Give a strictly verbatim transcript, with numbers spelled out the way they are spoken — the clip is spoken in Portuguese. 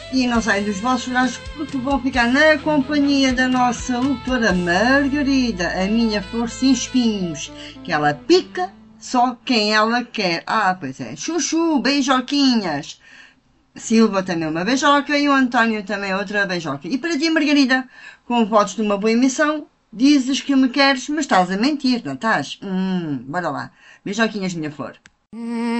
E não saem dos vossos olhares porque vão ficar na companhia da nossa doutora Margarida, a minha flor sem espinhos, que ela pica só quem ela quer. Ah, pois é. Chuchu, beijoquinhas. Silva também uma beijoca e o António também outra beijoca. E para ti, Margarida, com votos de uma boa emissão, dizes que me queres, mas estás a mentir, não estás? Hum, bora lá. Beijoquinhas, minha flor.